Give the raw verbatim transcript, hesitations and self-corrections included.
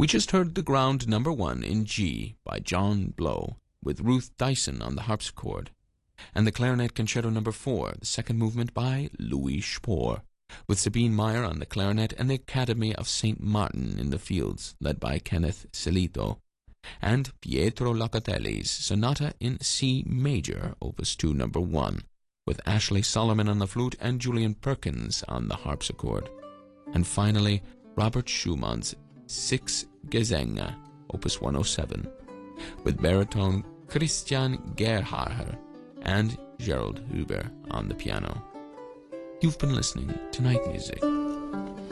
We just heard the Ground Number One in G by John Blow, with Ruth Dyson on the harpsichord, and the Clarinet Concerto Number Four, the second movement by Louis Spohr, with Sabine Meyer on the clarinet and the Academy of Saint Martin in the fields, led by Kenneth Celito, and Pietro Locatelli's Sonata in C Major, Opus two Number One, with Ashley Solomon on the flute and Julian Perkins on the harpsichord, and finally Robert Schumann's Six Gesänge, Opus one oh seven, with baritone Christian Gerharher and Gerald Huber on the piano. You've been listening to Night Music.